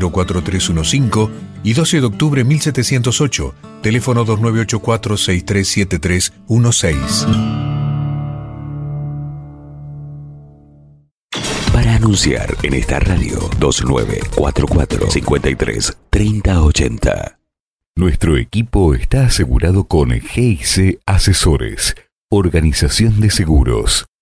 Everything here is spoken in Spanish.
4315 y 12 de octubre 1708, teléfono 2984-637316. Para anunciar en esta radio, 2944-53-3080. Nuestro equipo está asegurado con GIC Asesores, Organización de Seguros.